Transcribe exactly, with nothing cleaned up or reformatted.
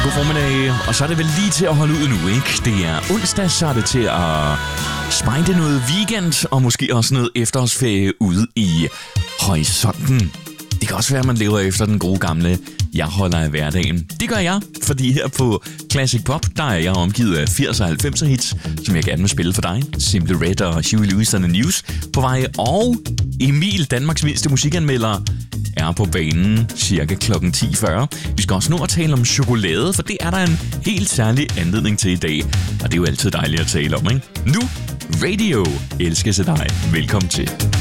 God formiddag, og så er det vel lige til at holde ud nu, ikke? Det er onsdag, så er det til at spejde noget weekend, og måske også noget efterårsferie ude i horisonten. Det kan også være, at man lever efter den gode gamle jeg holder af hverdagen. Det gør jeg, fordi her på Classic Pop, der er jeg omgivet af firs og halvfemser hits, som jeg gerne vil spille for dig. Simple Red og Huey Lewis and the News på vej, og Emil, Danmarks mindste musikanmelder, er på banen cirka klokken ti fyrre. Vi skal også nå at tale om chokolade, for det er der en helt særlig anledning til i dag. Og det er jo altid dejligt at tale om, ikke? Nu, Radio elskes af dig. Velkommen til.